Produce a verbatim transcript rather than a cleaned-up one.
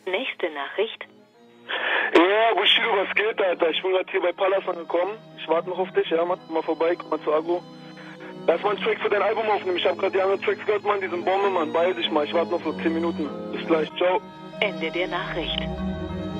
Nächste Nachricht. Ja, Bushido, was geht, Alter? Ich bin gerade hier bei Palas angekommen. Ich warte noch auf dich, ja, Mann. Komm mal vorbei, komm mal zu Agro. Lass mal einen Track für dein Album aufnehmen. Ich habe gerade die anderen Tracks gehört, Mann. Die sind Bombe, Mann. Beeil dich mal. Ich warte noch so zehn Minuten. Bis gleich. Ciao. Ende der Nachricht.